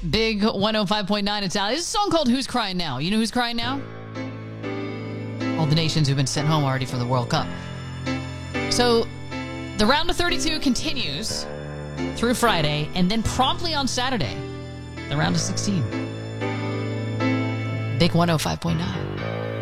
Big 105.9 Italia. This is a song called Who's Crying Now? You know who's crying now? All the nations who've been sent home already for the World Cup. So the round of 32 continues through Friday, and then promptly on Saturday, the round of 16. Big 105.9.